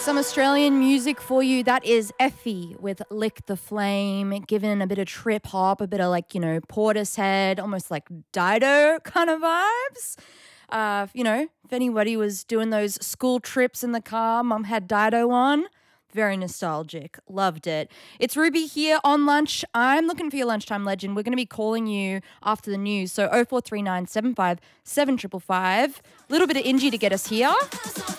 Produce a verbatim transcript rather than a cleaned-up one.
Some Australian music for you. That is Effie with Lick the Flame, given a bit of trip hop, a bit of like, you know, Portishead, almost like Dido kind of vibes. Uh, you know, if anybody was doing those school trips in the car, mum had Dido on. Very nostalgic. Loved it. It's Ruby here on lunch. I'm looking for your lunchtime legend. We're going to be calling you after the news. So oh four three nine seven five seven five five. A little bit of Ingy to get us here.